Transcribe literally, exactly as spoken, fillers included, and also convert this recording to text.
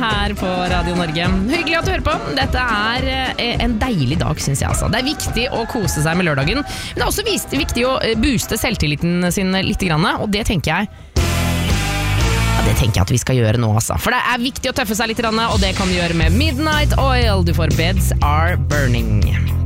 her på Radio Norge. Hyggelig at du hører på. Dette er en deilig dag, synes jeg altså. Det er viktig å kose seg med lørdagen, men det er også viktig å booste selvtilliten sin litt grann, og det tenker jeg ja, det tenker jeg at vi skal gjøre nå altså. For det er viktig å tøffe seg litt, og det kan du gjøre med Midnight Oil. Du får Beds Are Burning.